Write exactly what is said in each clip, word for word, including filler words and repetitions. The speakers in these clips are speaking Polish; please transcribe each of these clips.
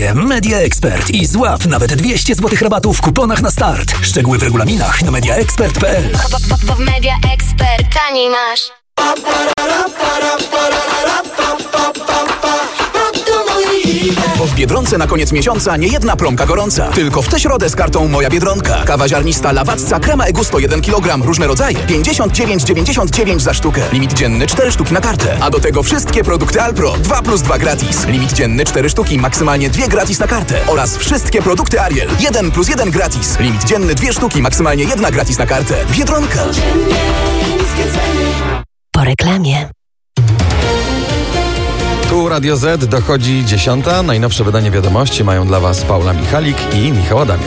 akcję Media Expert i złap nawet dwieście złotych rabatu w kuponach na start. Szczegóły w regulaminach na media expert kropka p l. Bo w Media Expert taniej masz. Bo w Biedronce na koniec miesiąca nie jedna promka gorąca. Tylko w tę środę z kartą Moja Biedronka. Kawa ziarnista Lawacca, krema Egusto jeden kilogram, różne rodzaje. pięćdziesiąt dziewięć dziewięćdziesiąt dziewięć za sztukę. Limit dzienny cztery sztuki na kartę. A do tego wszystkie produkty Alpro. dwa plus dwa gratis. Limit dzienny cztery sztuki, maksymalnie dwie gratis na kartę. Oraz wszystkie produkty Ariel. jeden plus jeden gratis. Limit dzienny dwie sztuki, maksymalnie jedna gratis na kartę. Biedronka. Po reklamie. Tu Radio Z, dochodzi dziesiąta. Najnowsze wydanie wiadomości mają dla Was Paula Michalik i Michał Adamiuk.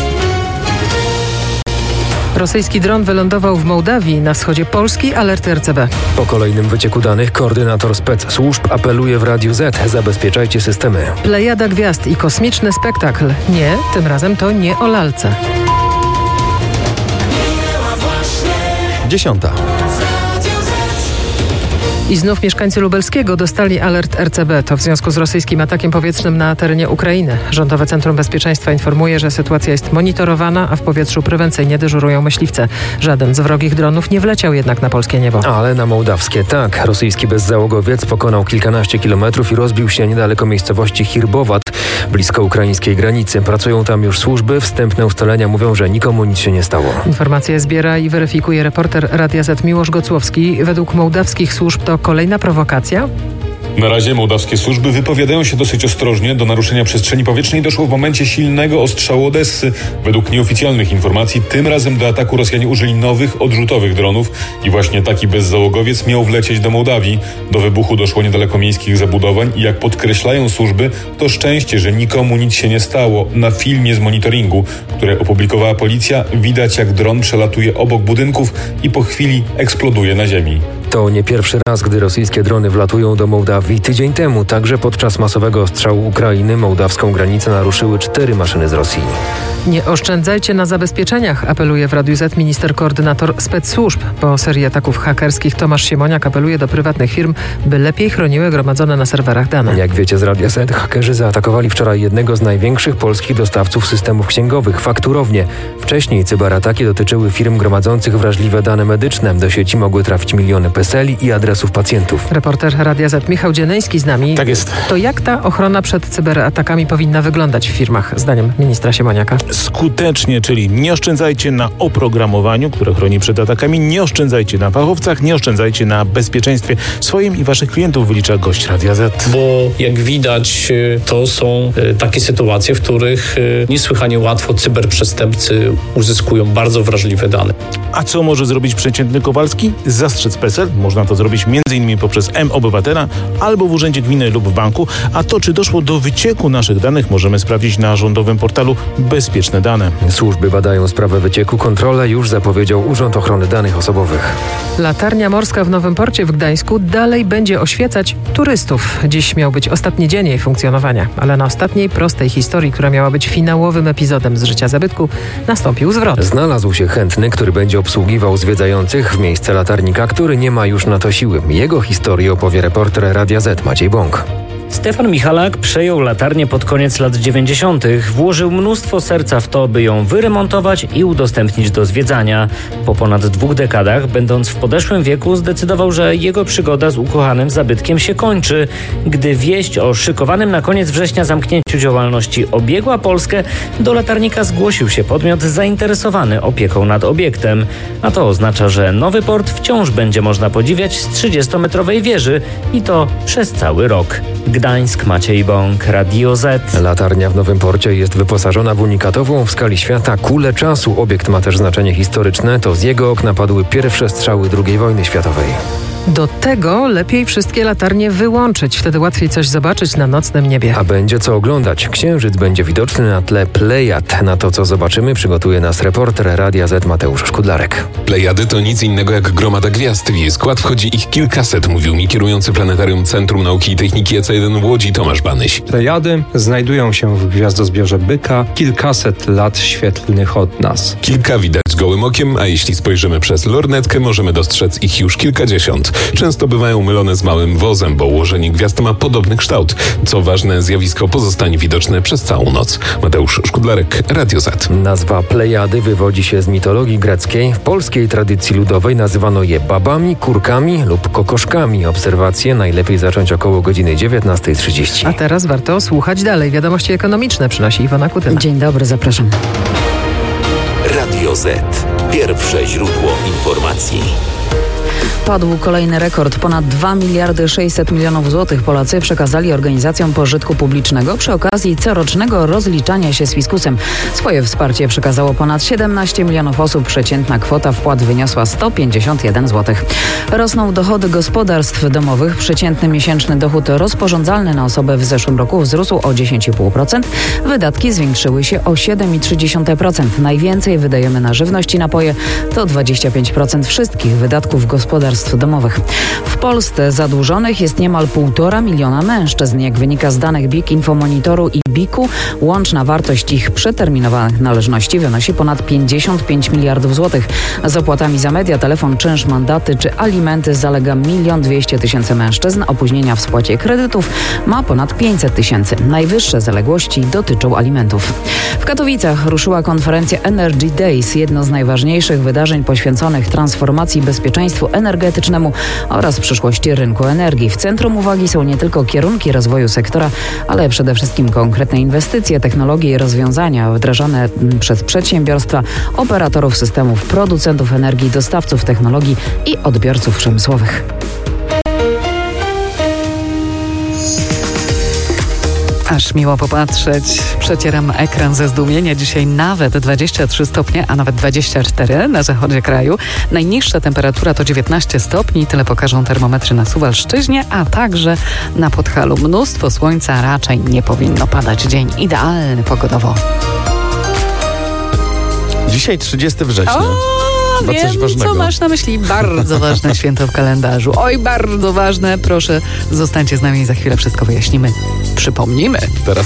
Rosyjski dron wylądował w Mołdawii, na wschodzie Polski. Alert R C B. Po kolejnym wycieku danych koordynator specsłużb apeluje w Radiu Z: zabezpieczajcie systemy. Plejada gwiazd i kosmiczny spektakl. Nie, tym razem to nie o lalce. Dziesiąta. I znów mieszkańcy Lubelskiego dostali alert R C B. To w związku z rosyjskim atakiem powietrznym na terenie Ukrainy. Rządowe Centrum Bezpieczeństwa informuje, że sytuacja jest monitorowana, a w powietrzu prewencyjnie dyżurują myśliwce. Żaden z wrogich dronów nie wleciał jednak na polskie niebo. Ale na mołdawskie tak. Rosyjski bezzałogowiec pokonał kilkanaście kilometrów i rozbił się niedaleko miejscowości Hirbowat, blisko ukraińskiej granicy. Pracują tam już służby. Wstępne ustalenia mówią, że nikomu nic się nie stało. Informacje zbiera i weryfikuje reporter Radia Z Miłosz Gocłowski. Według mołdawskich służb to kolejna prowokacja? Na razie mołdawskie służby wypowiadają się dosyć ostrożnie. Do naruszenia przestrzeni powietrznej doszło w momencie silnego ostrzału Odessy. Według nieoficjalnych informacji tym razem do ataku Rosjanie użyli nowych, odrzutowych dronów i właśnie taki bezzałogowiec miał wlecieć do Mołdawii. Do wybuchu doszło niedaleko miejskich zabudowań i jak podkreślają służby, to szczęście, że nikomu nic się nie stało. Na filmie z monitoringu, które opublikowała policja, widać jak dron przelatuje obok budynków i po chwili eksploduje na ziemi. To nie pierwszy raz, gdy rosyjskie drony wlatują do Mołdawii. Tydzień temu, także podczas masowego ostrzału Ukrainy, mołdawską granicę naruszyły cztery maszyny z Rosji. Nie oszczędzajcie na zabezpieczeniach, apeluje w Radiu Z minister koordynator specsłużb. Po serii ataków hakerskich Tomasz Siemoniak apeluje do prywatnych firm, by lepiej chroniły gromadzone na serwerach dane. Jak wiecie z Radia Z, hakerzy zaatakowali wczoraj jednego z największych polskich dostawców systemów księgowych, Fakturownię. Wcześniej cyberataki dotyczyły firm gromadzących wrażliwe dane medyczne. Do sieci mogły trafić miliony peseli i adresów pacjentów. Reporter Radia Z Michał Dzieneński z nami. Tak jest. To jak ta ochrona przed cyberatakami powinna wyglądać w firmach, zdaniem ministra Siemoniaka? Skutecznie, czyli nie oszczędzajcie na oprogramowaniu, które chroni przed atakami, nie oszczędzajcie na fachowcach, nie oszczędzajcie na bezpieczeństwie swoim i waszych klientów, wylicza gość Radia Z. Bo jak widać, to są takie sytuacje, w których niesłychanie łatwo cyberprzestępcy uzyskują bardzo wrażliwe dane. A co może zrobić przeciętny Kowalski? Zastrzec PESEL. Można to zrobić m.in. poprzez M-Obywatela albo w urzędzie gminy lub w banku. A to, czy doszło do wycieku naszych danych, możemy sprawdzić na rządowym portalu Bezpieczne Dane. Służby badają sprawę wycieku. Kontrolę już zapowiedział Urząd Ochrony Danych Osobowych. Latarnia morska w Nowym Porcie w Gdańsku dalej będzie oświecać turystów. Dziś miał być ostatni dzień jej funkcjonowania, ale na ostatniej prostej historii, która miała być finałowym epizodem z życia zabytku, nastąpił zwrot. Znalazł się chętny, który będzie obsługiwał zwiedzających w miejsce latarnika, który nie ma już na to siły. Jego historię opowie reporter Radia Z Maciej Bąk. Stefan Michalak przejął latarnię pod koniec lat dziewięćdziesiątych. Włożył mnóstwo serca w to, by ją wyremontować i udostępnić do zwiedzania. Po ponad dwóch dekadach, będąc w podeszłym wieku, zdecydował, że jego przygoda z ukochanym zabytkiem się kończy. Gdy wieść o szykowanym na koniec września zamknięciu działalności obiegła Polskę, do latarnika zgłosił się podmiot zainteresowany opieką nad obiektem. A to oznacza, że Nowy Port wciąż będzie można podziwiać z trzydziestometrowej wieży i to przez cały rok. Gdańsk, Maciej Bąk, Radio Z. Latarnia w Nowym Porcie jest wyposażona w unikatową w skali świata kulę czasu. Obiekt ma też znaczenie historyczne. To z jego okna padły pierwsze strzały drugiej wojny światowej. Do tego lepiej wszystkie latarnie wyłączyć, wtedy łatwiej coś zobaczyć na nocnym niebie. A będzie co oglądać. Księżyc będzie widoczny na tle Plejad. Na to, co zobaczymy, przygotuje nas reporter Radia Z Mateusz Szkudlarek. Plejady to nic innego jak gromada gwiazd. W jej skład wchodzi ich kilkaset, mówił mi kierujący Planetarium Centrum Nauki i Techniki E C jeden w Łodzi Tomasz Banyś. Plejady znajdują się w gwiazdozbiorze Byka kilkaset lat świetlnych od nas. Kilka widać gołym okiem, a jeśli spojrzymy przez lornetkę, możemy dostrzec ich już kilkadziesiąt. Często bywają mylone z małym wozem, bo ułożenie gwiazd ma podobny kształt. Co ważne, zjawisko pozostanie widoczne przez całą noc. Mateusz Szkudlarek, Radio Z. Nazwa Plejady wywodzi się z mitologii greckiej. W polskiej tradycji ludowej nazywano je babami, kurkami lub kokoszkami. Obserwacje najlepiej zacząć około godziny dziewiętnasta trzydzieści. A teraz warto słuchać dalej. Wiadomości ekonomiczne przynosi Iwona Kutyna. Dzień dobry, zapraszam. Radio Z. Pierwsze źródło informacji. Padł kolejny rekord. Ponad dwa miliardy sześćset milionów złotych Polacy przekazali organizacjom pożytku publicznego przy okazji corocznego rozliczania się z fiskusem. Swoje wsparcie przekazało ponad siedemnaście milionów osób. Przeciętna kwota wpłat wyniosła sto pięćdziesiąt jeden złotych. Rosną dochody gospodarstw domowych. Przeciętny miesięczny dochód rozporządzalny na osobę w zeszłym roku wzrósł o dziesięć przecinek pięć procent. Wydatki zwiększyły się o siedem przecinek trzy procent. Najwięcej wydajemy na żywność i napoje. To dwadzieścia pięć procent wszystkich wydatków gospodarstw domowych. W Polsce zadłużonych jest niemal półtora miliona mężczyzn. Jak wynika z danych B I K, Infomonitoru i B I K-u, łączna wartość ich przeterminowanych należności wynosi ponad pięćdziesiąt pięć miliardów złotych. Z opłatami za media, telefon, czynsz, mandaty czy alimenty zalega milion dwieście tysięcy mężczyzn. Opóźnienia w spłacie kredytów ma ponad pięćset tysięcy. Najwyższe zaległości dotyczą alimentów. W Katowicach ruszyła konferencja Energy Days, jedno z najważniejszych wydarzeń poświęconych transformacji i bezpieczeństwu energetycznemu oraz przyszłości rynku energii. W centrum uwagi są nie tylko kierunki rozwoju sektora, ale przede wszystkim konkretne inwestycje, technologie i rozwiązania wdrażane przez przedsiębiorstwa, operatorów systemów, producentów energii, dostawców technologii i odbiorców przemysłowych. Aż miło popatrzeć. Przecieram ekran ze zdumienia. Dzisiaj nawet dwadzieścia trzy stopnie, a nawet dwadzieścia cztery na zachodzie kraju. Najniższa temperatura to dziewiętnaście stopni. Tyle pokażą termometry na Suwalszczyźnie, a także na Podhalu. Mnóstwo słońca, raczej nie powinno padać. Dzień idealny pogodowo. Dzisiaj trzydziestego września. O, Chyba wiem, coś ważnego. co masz na myśli. Bardzo ważne święto w kalendarzu. Oj, bardzo ważne. Proszę, zostańcie z nami i za chwilę wszystko wyjaśnimy. Przypomnimy. Teraz